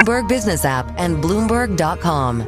Bloomberg Business app and Bloomberg.com.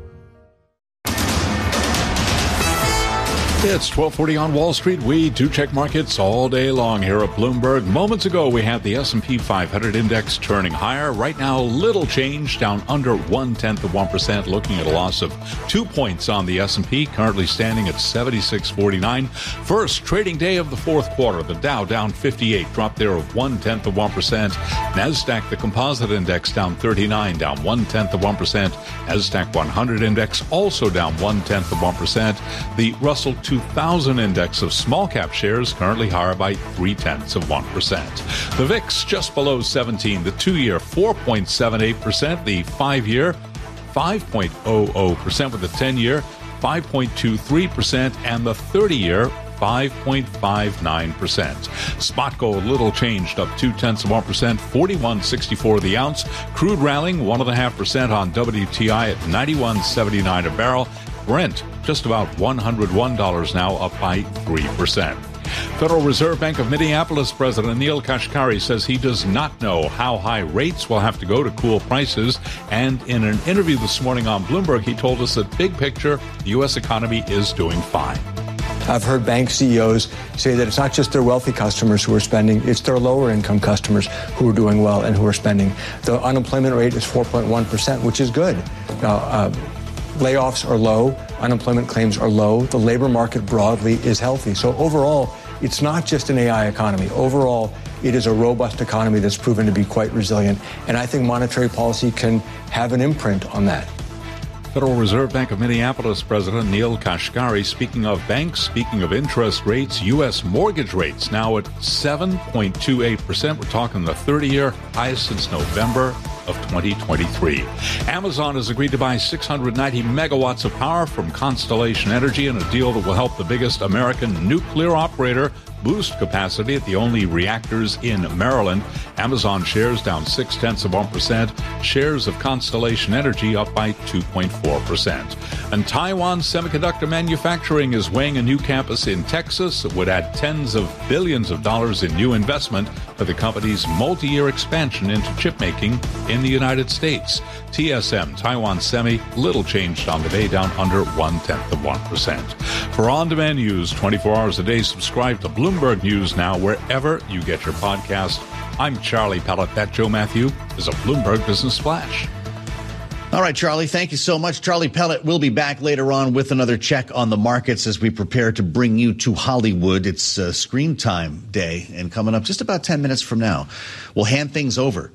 It's 12:40 on Wall Street. We do check markets all day long here at Bloomberg. Moments ago, we had the S&P 500 index turning higher. Right now, little change, down under 0.1%, looking at a loss of 2 points on the S&P, currently standing at 76.49. First trading day of the fourth quarter, the Dow down 58, drop there of 0.1%. NASDAQ, the composite index, down 39, down 0.1%. NASDAQ 100 index also down 0.1%. The Russell 2000 index of small cap shares currently higher by 0.3%. The VIX just below 17, the 2-year 4.78%, the 5-year 5.00%, with the 10-year 5.23%, and the 30-year 5.59%. Spot gold little changed, up 0.2%, 41.64 the ounce. Crude rallying 1.5% on WTI at 91.79 a barrel. Brent just about $101 now, up by 3%. Federal Reserve Bank of Minneapolis President Neel Kashkari says he does not know how high rates will have to go to cool prices. And in an interview this morning on Bloomberg, he told us that big picture, the U.S. economy is doing fine. I've heard bank CEOs say that it's not just their wealthy customers who are spending, it's their lower income customers who are doing well and who are spending. The unemployment rate is 4.1%, which is good. Layoffs are low, unemployment claims are low, the labor market broadly is healthy. So overall, it's not just an AI economy. Overall, it is a robust economy that's proven to be quite resilient. And I think monetary policy can have an imprint on that. Federal Reserve Bank of Minneapolis President Neel Kashkari, speaking of banks, speaking of interest rates, U.S. mortgage rates now at 7.28%. We're talking the 30-year highest since November of 2023. Amazon has agreed to buy 690 megawatts of power from Constellation Energy in a deal that will help the biggest American nuclear operator boost capacity at the only reactors in Maryland. Amazon shares down 0.6%. Shares of Constellation Energy up by 2.4%. And Taiwan Semiconductor Manufacturing is weighing a new campus in Texas that would add tens of billions of dollars in new investment for the company's multi-year expansion into chip making in the United States. TSM, Taiwan Semi, little changed on the day, down under 0.1%. For on-demand news 24 hours a day, subscribe to Bloomberg News now wherever you get your podcast. I'm Charlie Pellet. That Joe Matthew is a Bloomberg Business Flash. All right, Charlie, thank you so much. Charlie Pellet will be back later on with another check on the markets as we prepare to bring you to Hollywood. It's Screen Time Day, and coming up just about 10 minutes from now, we'll hand things over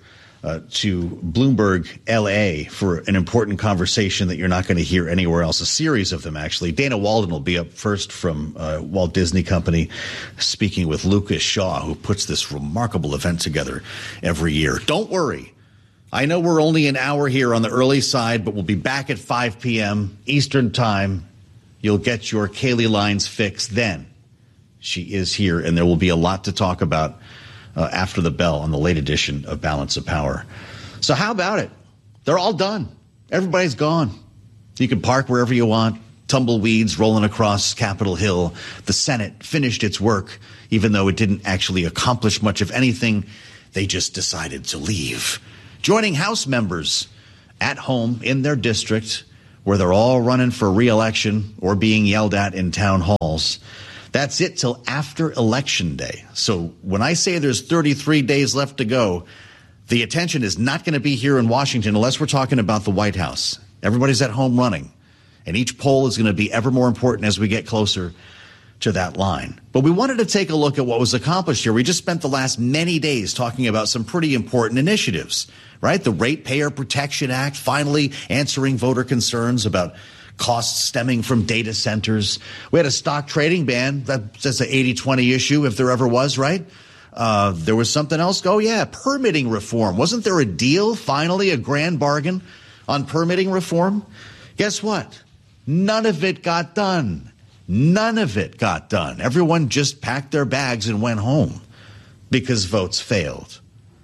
to Bloomberg LA for an important conversation that you're not going to hear anywhere else, a series of them, actually. Dana Walden will be up first from Walt Disney Company, speaking with Lucas Shaw, who puts this remarkable event together every year. Don't worry. I know we're only an hour here on the early side, but we'll be back at 5 p.m. Eastern Time. You'll get your Kaylee lines fixed then. She is here, and there will be a lot to talk about after the bell on the late edition of Balance of Power. So how about it? They're all done. Everybody's gone. You can park wherever you want. Tumbleweeds rolling across Capitol Hill. The Senate finished its work, even though it didn't actually accomplish much of anything. They just decided to leave. Joining House members at home in their district, where they're all running for re-election or being yelled at in town halls. That's it till after Election Day. So when I say there's 33 days left to go, the attention is not going to be here in Washington unless we're talking about the White House. Everybody's at home running, and each poll is going to be ever more important as we get closer to that line. But we wanted to take a look at what was accomplished here. We just spent the last many days talking about some pretty important initiatives, right? The Ratepayer Protection Act, finally answering voter concerns about costs stemming from data centers. We had a stock trading ban. That's an 80-20 issue if there ever was, right? There was something else. Oh, yeah, permitting reform. Wasn't there a deal, finally, a grand bargain on permitting reform? Guess what? None of it got done. None of it got done. Everyone just packed their bags and went home because votes failed.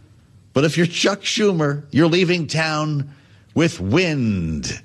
But if you're Chuck Schumer, you're leaving town with wind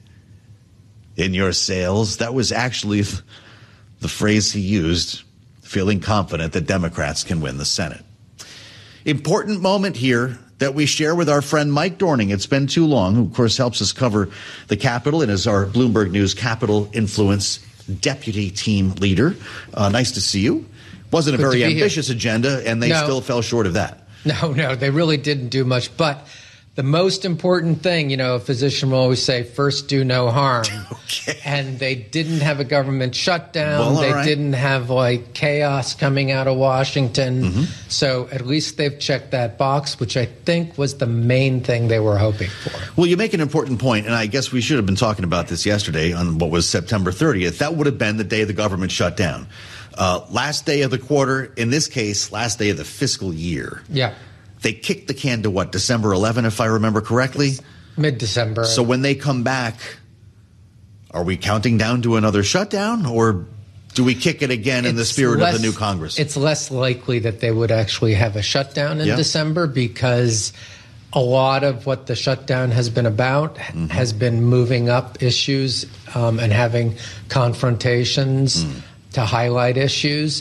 in your sails. That was actually the phrase he used, feeling confident that Democrats can win the Senate. Important moment here that we share with our friend Mike Dorning. It's been too long, who, of course, helps us cover the Capitol and is our Bloomberg News Capitol Influence Deputy Team Leader. Nice to see you. Wasn't a very ambitious agenda, and they still fell short of that. No, they really didn't do much. But the most important thing, a physician will always say, first do no harm. Okay. And they didn't have a government shutdown. They didn't have chaos coming out of Washington. Mm-hmm. So at least they've checked that box, which I think was the main thing they were hoping for. Well, you make an important point, and I guess we should have been talking about this yesterday on what was September 30th. That would have been the day the government shut down. Last day of the quarter, in this case, last day of the fiscal year. Yeah. They kicked the can to what, December 11, if I remember correctly? Mid-December. So when they come back, are we counting down to another shutdown, or do we kick it again in the spirit of the new Congress? It's less likely that they would actually have a shutdown in December, because a lot of what the shutdown has been about has been moving up issues and having confrontations to highlight issues.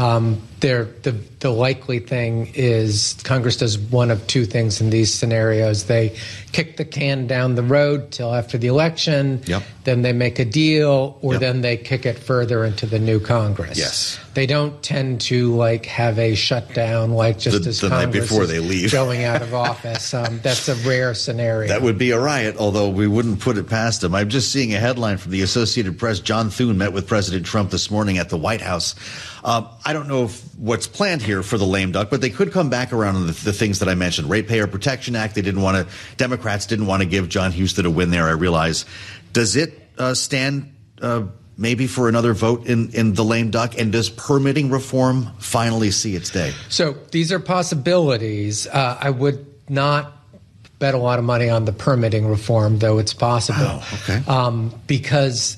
The likely thing is Congress does one of two things in these scenarios. They kick the can down the road till after the election, then they make a deal, or then they kick it further into the new Congress. Yes. They don't tend to have a shutdown just as the Congress night before they leave. Going out of office. That's a rare scenario. That would be a riot, although we wouldn't put it past them. I'm just seeing a headline from the Associated Press. John Thune met with President Trump this morning at the White House. I don't know what's planned here for the lame duck, but they could come back around on the things that I mentioned. Ratepayer Protection Act, Democrats didn't want to give John Huston a win there, I realize. Does it stand maybe for another vote in the lame duck? And does permitting reform finally see its day? So these are possibilities. I would not bet a lot of money on the permitting reform, though it's possible. Oh, okay. Because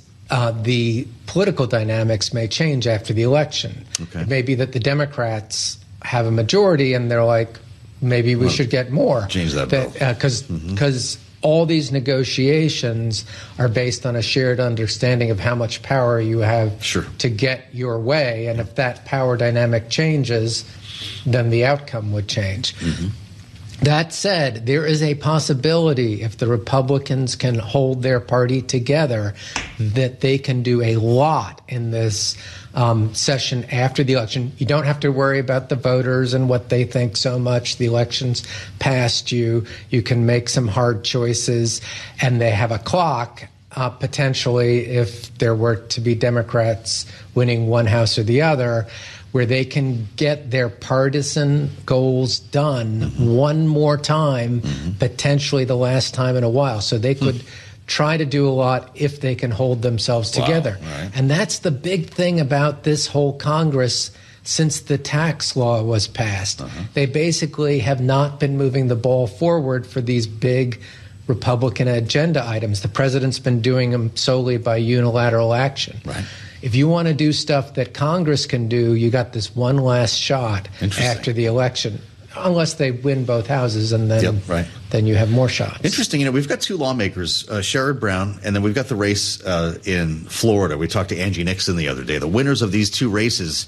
the political dynamics may change after the election. Okay. It may be that the Democrats have a majority and they're like, maybe we should get more. Change that bill. Because all these negotiations are based on a shared understanding of how much power you have to get your way. And if that power dynamic changes, then the outcome would change. Mm-hmm. That said, there is a possibility, if the Republicans can hold their party together, that they can do a lot in this session after the election. You don't have to worry about the voters and what they think so much. The election's past you. You can make some hard choices, and they have a clock, potentially, if there were to be Democrats winning one house or the other, where they can get their partisan goals done one more time, potentially the last time in a while. So they could try to do a lot if they can hold themselves together. Right. And that's the big thing about this whole Congress since the tax law was passed. They basically have not been moving the ball forward for these big Republican agenda items. The president's been doing them solely by unilateral action. Right. If you want to do stuff that Congress can do, you got this one last shot after the election, unless they win both houses, and then then you have more shots. Interesting. We've got two lawmakers, Sherrod Brown, and then we've got the race in Florida. We talked to Angie Nixon the other day. The winners of these two races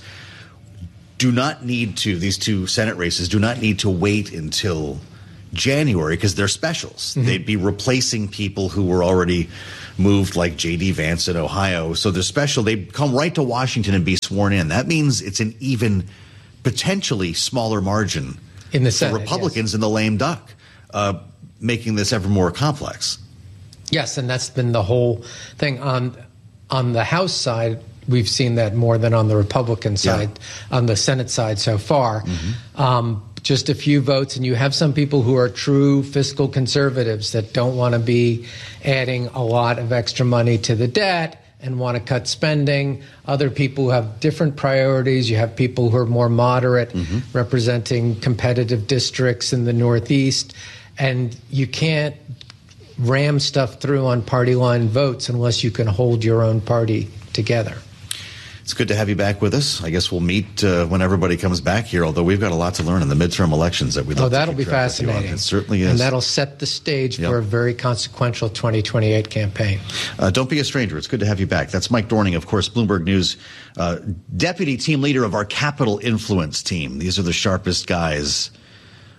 these two Senate races do not need to wait until January, because they're specials. They'd be replacing people who were already moved, like J.D. Vance in Ohio. So they're special. They come right to Washington and be sworn in. That means it's an even potentially smaller margin in the Senate, for Republicans in the lame duck, making this ever more complex. Yes, and that's been the whole thing. On the House side, we've seen that more than on the Republican side, on the Senate side so far. Just a few votes, and you have some people who are true fiscal conservatives that don't want to be adding a lot of extra money to the debt and want to cut spending. Other people who have different priorities. You have people who are more moderate, representing competitive districts in the Northeast. And you can't ram stuff through on party line votes unless you can hold your own party together. It's good to have you back with us. I guess we'll meet when everybody comes back here, although we've got a lot to learn in the midterm elections that we'd love to that'll be fascinating. It certainly is. And that'll set the stage for a very consequential 2028 campaign. Don't be a stranger. It's good to have you back. That's Mike Dorning, of course, Bloomberg News deputy team leader of our Capitol Influence team. These are the sharpest guys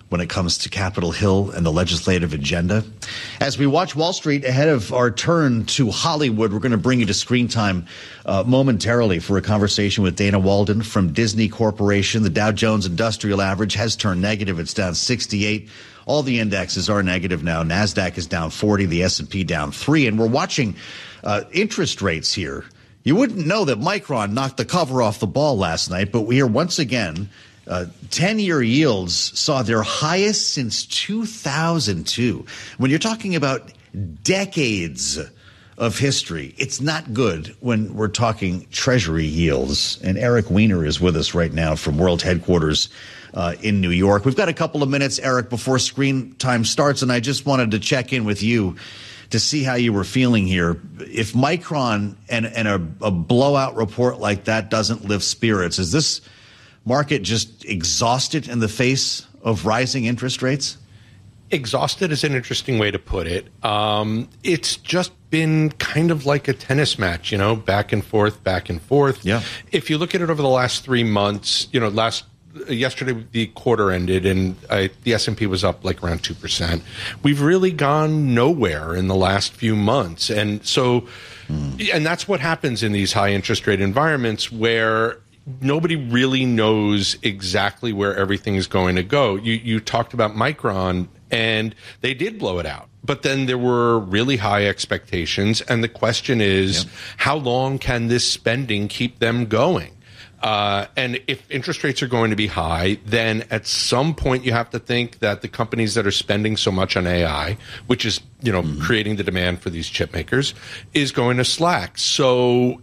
when it comes to Capitol Hill and the legislative agenda. As we watch Wall Street ahead of our turn to Hollywood, we're going to bring you to Screen Time momentarily for a conversation with Dana Walden from Disney Corporation. The Dow Jones Industrial Average has turned negative. It's down 68. All the indexes are negative now. NASDAQ is down 40, the S&P down 3. And we're watching interest rates here. You wouldn't know that Micron knocked the cover off the ball last night, but we are once again 10-year yields saw their highest since 2002. When you're talking about decades of history, it's not good when we're talking Treasury yields. And Eric Weiner is with us right now from World Headquarters in New York. We've got a couple of minutes, Eric, before Screen Time starts, and I just wanted to check in with you to see how you were feeling here. If Micron and a blowout report like that doesn't lift spirits, is this market just exhausted in the face of rising interest rates? Exhausted is an interesting way to put it. It's just been kind of like a tennis match, back and forth, back and forth. Yeah. If you look at it over the last 3 months, yesterday the quarter ended and the S&P was up like around 2%. We've really gone nowhere in the last few months. And so, and that's what happens in these high interest rate environments where nobody really knows exactly where everything is going to go. You talked about Micron, and they did blow it out. But then there were really high expectations, and the question is, how long can this spending keep them going? And if interest rates are going to be high, then at some point you have to think that the companies that are spending so much on AI, which is, creating the demand for these chip makers, is going to slack. So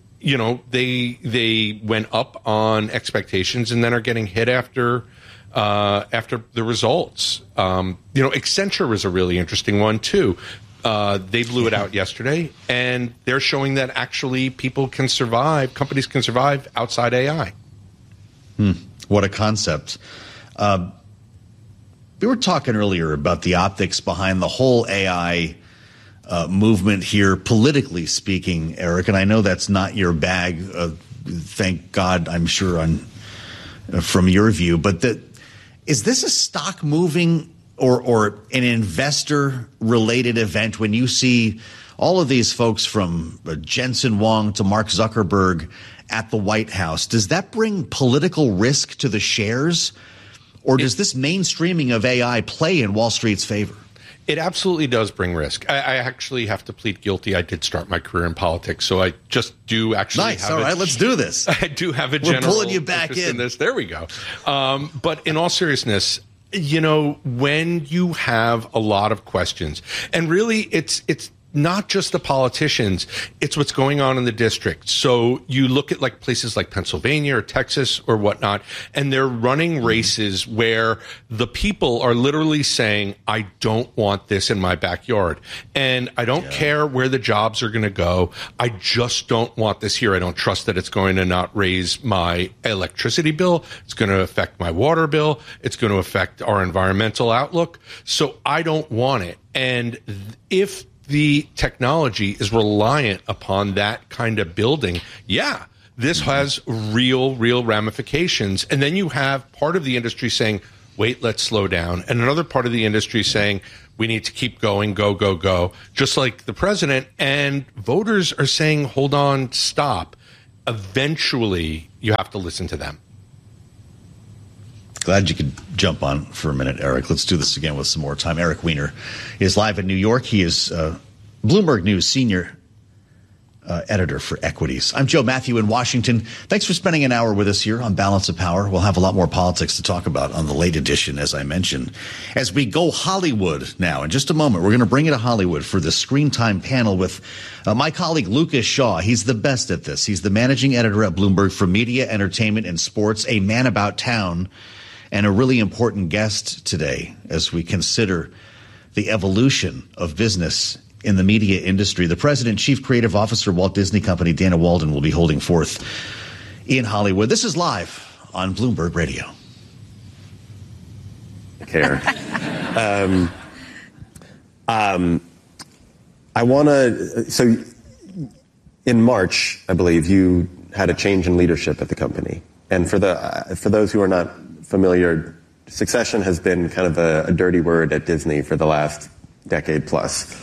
they went up on expectations and then are getting hit after the results. Accenture is a really interesting one too. They blew it out yesterday, and they're showing that actually companies can survive outside AI. What a concept. We were talking earlier about the optics behind the whole AI movement here, politically speaking, Eric, and I know that's not your bag, thank God, I'm sure, from your view, but is this a stock moving or an investor related event when you see all of these folks from Jensen Huang to Mark Zuckerberg at the White House? Does that bring political risk to the shares, or does this mainstreaming of AI play in Wall Street's favor? It absolutely does bring risk. I actually have to plead guilty. I did start my career in politics, so I just do actually nice. All right, let's do this. I do have a general We're pulling you back in this. There we go. But in all seriousness, when you have a lot of questions, and really it's not just the politicians, it's what's going on in the district. So you look at like places like Pennsylvania or Texas or whatnot, and they're running races where the people are literally saying, I don't want this in my backyard. And I don't care where the jobs are going to go. I just don't want this here. I don't trust that it's going to not raise my electricity bill. It's going to affect my water bill. It's going to affect our environmental outlook. So I don't want it. And if the technology is reliant upon that kind of building, this has real ramifications. And then you have part of the industry saying, wait, let's slow down. And another part of the industry saying, we need to keep going, go, just like the president. And voters are saying, hold on, stop. Eventually, you have to listen to them. Glad you could jump on for a minute, Eric. Let's do this again with some more time. Eric Weiner is live in New York. He is Bloomberg News senior editor for equities. I'm Joe Matthew in Washington. Thanks for spending an hour with us here on Balance of Power. We'll have a lot more politics to talk about on the late edition, as I mentioned. As we go Hollywood now, in just a moment, we're going to bring you to Hollywood for the Screen Time panel with my colleague Lucas Shaw. He's the best at this. He's the managing editor at Bloomberg for media, entertainment, and sports, a man about town, and a really important guest today as we consider the evolution of business in the media industry. The president, chief creative officer, Walt Disney Company, Dana Walden, will be holding forth in Hollywood. This is live on Bloomberg Radio. I want to, so in March, I believe, you had a change in leadership at the company. And for those who are not familiar, succession has been kind of a dirty word at Disney for the last decade plus.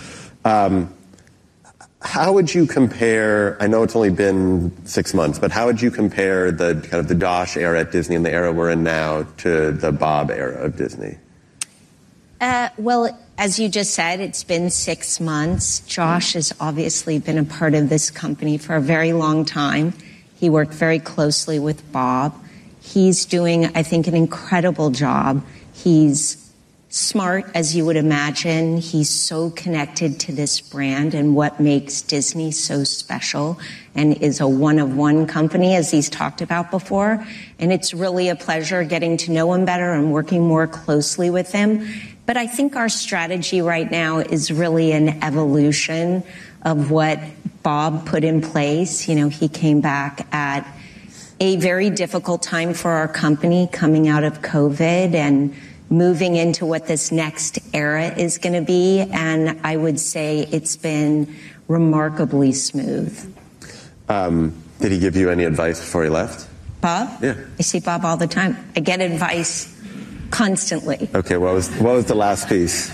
How would you compare, I know it's only been 6 months, but how would you compare the kind of the Josh era at Disney and the era we're in now to the Bob era of Disney? Well, as you just said, it's been 6 months. Josh has obviously been a part of this company for a very long time. He worked very closely with Bob. He's doing, I think, an incredible job. He's smart, as you would imagine. He's so connected to this brand and what makes Disney so special, and is a one-of-one company, as he's talked about before. And it's really a pleasure getting to know him better and working more closely with him. But I think our strategy right now is really an evolution of what Bob put in place. You know, he came back at a very difficult time for our company, coming out of COVID and moving into what this next era is going to be. And I would say it's been remarkably smooth. Did he give you any advice before he left? Bob? Yeah. I see Bob all the time. I get advice constantly. Okay, what was the last piece?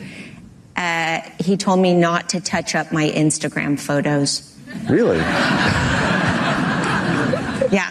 He told me not to touch up my Instagram photos. Really? Yeah.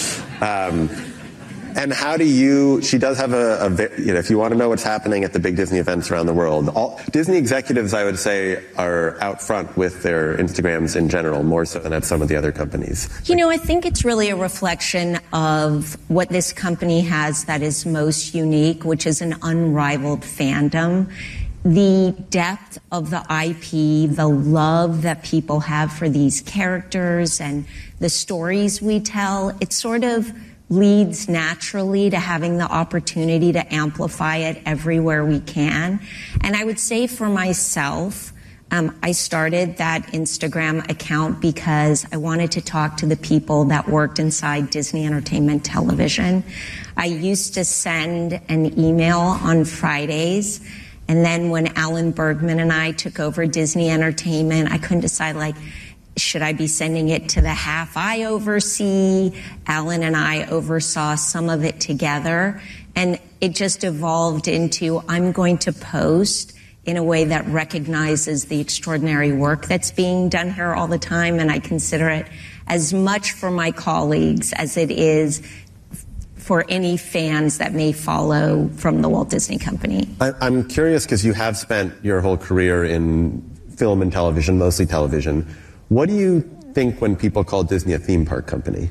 And how do she does have if you want to know what's happening at the big Disney events around the world, all Disney executives, I would say, are out front with their Instagrams in general, more so than at some of the other companies. You know, I think it's really a reflection of what this company has that is most unique, which is an unrivaled fandom. The depth of the IP, the love that people have for these characters and the stories we tell, it sort of leads naturally to having the opportunity to amplify it everywhere we can. And I would say for myself, I started that Instagram account because I wanted to talk to the people that worked inside Disney Entertainment Television. I used to send an email on Fridays, and then when Alan Bergman and I took over Disney Entertainment, I couldn't decide, should I be sending it to the half I oversee? Alan and I oversaw some of it together, and it just evolved into, I'm going to post in a way that recognizes the extraordinary work that's being done here all the time, and I consider it as much for my colleagues as it is for any fans that may follow from the Walt Disney Company. I'm curious because you have spent your whole career in film and television, mostly television. What do you think when people call Disney a theme park company?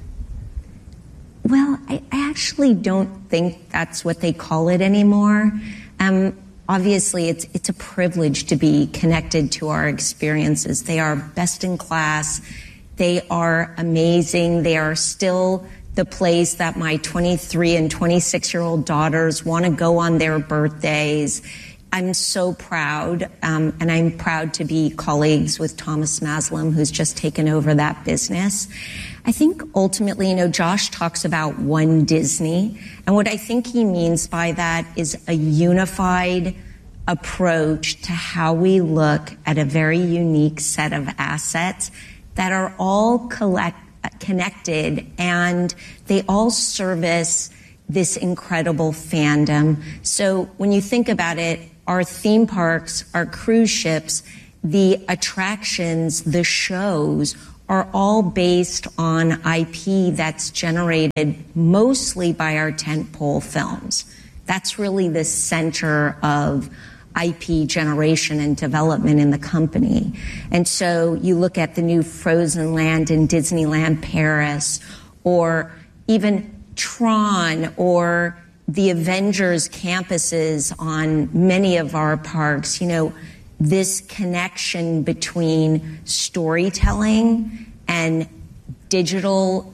Well, I actually don't think that's what they call it anymore. Obviously, it's a privilege to be connected to our experiences. They are best in class. They are amazing. They are still the place that my 23 and 26-year-old daughters want to go on their birthdays. I'm so proud, and I'm proud to be colleagues with Thomas Maslam, who's just taken over that business. I think ultimately, Josh talks about one Disney, and what I think he means by that is a unified approach to how we look at a very unique set of assets that are all connected, and they all service this incredible fandom. So when you think about it, our theme parks, our cruise ships, the attractions, the shows are all based on IP that's generated mostly by our tentpole films. That's really the center of IP generation and development in the company. And so you look at the new Frozen Land in Disneyland Paris, or even Tron, or the Avengers campuses on many of our parks. This connection between storytelling and digital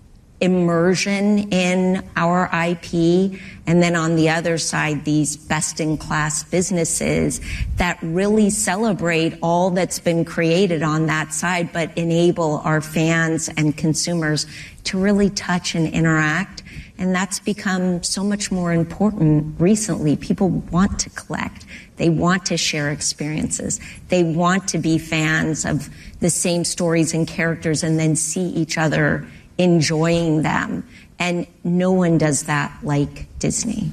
immersion in our IP, and then on the other side, these best-in-class businesses that really celebrate all that's been created on that side, but enable our fans and consumers to really touch and interact. And that's become so much more important recently. People want to collect. They want to share experiences. They want to be fans of the same stories and characters and then see each other enjoying them. And no one does that like Disney.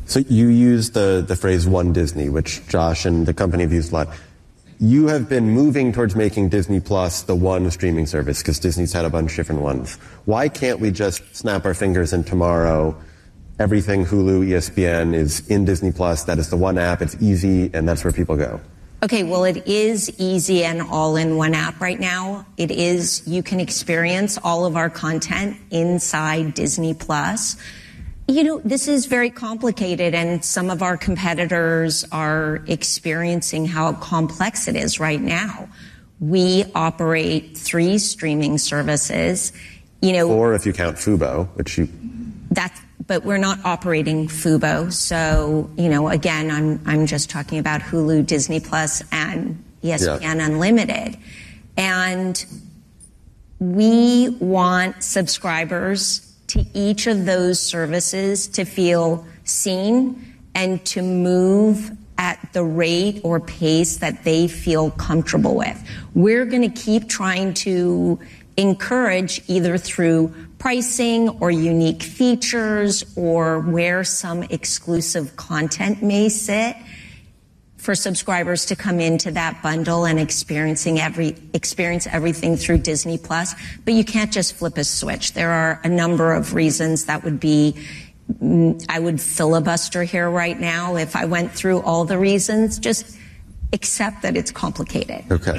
So you use the phrase One Disney, which Josh and the company have used a lot. You have been moving towards making Disney Plus the one streaming service because Disney's had a bunch of different ones. Why can't we just snap our fingers and tomorrow everything Hulu, ESPN is in Disney Plus? That is the one app. It's easy, and that's where people go. Okay, well, it is easy and all in one app right now. It is, you can experience all of our content inside Disney Plus. You know, this is very complicated, and some of our competitors are experiencing how complex it is right now. We operate 3 streaming services. You know, 4 if you count Fubo, which you... But we're not operating Fubo. So, you know, again, I'm just talking about Hulu, Disney Plus, and ESPN Unlimited. And we want subscribers to each of those services to feel seen and to move at the rate or pace that they feel comfortable with. We're going to keep trying to encourage, either through pricing or unique features or where some exclusive content may sit, for subscribers to come into that bundle and experience everything through Disney Plus. But you can't just flip a switch. There are a number of reasons that would be, I would filibuster here right now if I went through all the reasons. Just accept that it's complicated. Okay.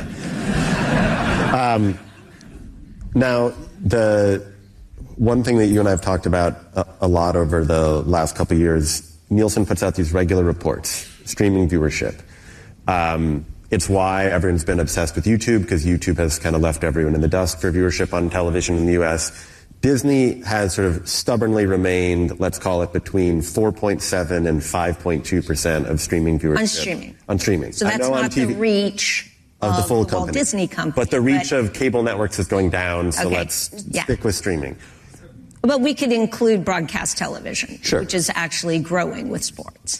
Now, the one thing that you and I have talked about a lot over the last couple of years, Nielsen puts out these regular reports, streaming viewership. It's why everyone's been obsessed with YouTube, because YouTube has kind of left everyone in the dust for viewership on television in the U.S. Disney has sort of stubbornly remained, let's call it, between 4.7 and 5.2% of streaming viewership. On streaming. So that's not the reach of the full company. Walt Disney Company. But the reach of cable networks is going down, so let's stick with streaming. But we could include broadcast television, which is actually growing with sports.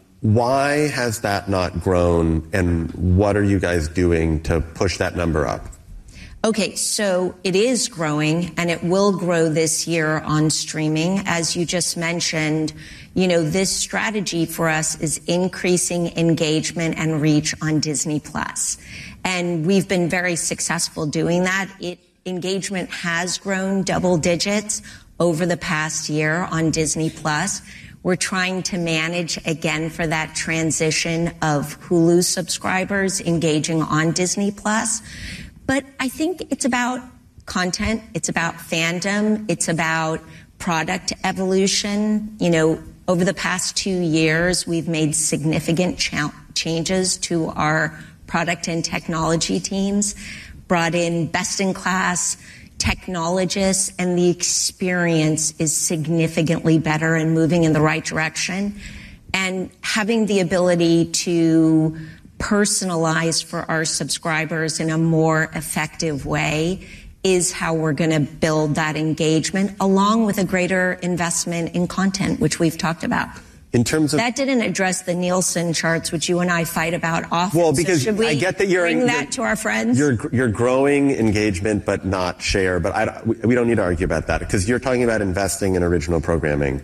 Why has that not grown, and what are you guys doing to push that number up? Okay, so it is growing, and it will grow this year on streaming. As you just mentioned, you know, this strategy for us is increasing engagement and reach on Disney Plus. And we've been very successful doing that. Engagement has grown double digits over the past year on Disney Plus. We're trying to manage, again, for that transition of Hulu subscribers engaging on Disney Plus. But I think it's about content, it's about fandom, it's about product evolution. You know, over the past 2 years, we've made significant changes to our product and technology teams, brought in best-in-class technologists, and the experience is significantly better and moving in the right direction. And having the ability to personalize for our subscribers in a more effective way is how we're going to build that engagement, along with a greater investment in content, which we've talked about. In terms of that didn't address the Nielsen charts, which you and I fight about often. Well, because so should we I get that bring that to our friends. You're growing engagement, but not share. But we don't need to argue about that, because you're talking about investing in original programming.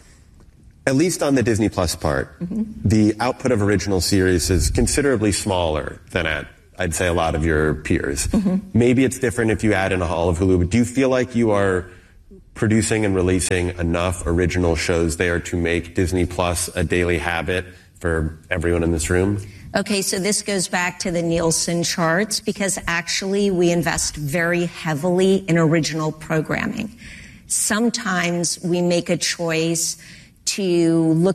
At least on the Disney Plus part, the output of original series is considerably smaller than at, I'd say, a lot of your peers. Maybe it's different if you add in a haul of Hulu, but do you feel like you are producing and releasing enough original shows there to make Disney Plus a daily habit for everyone in this room? Okay, so this goes back to the Nielsen charts, because actually we invest very heavily in original programming. Sometimes we make a choice to look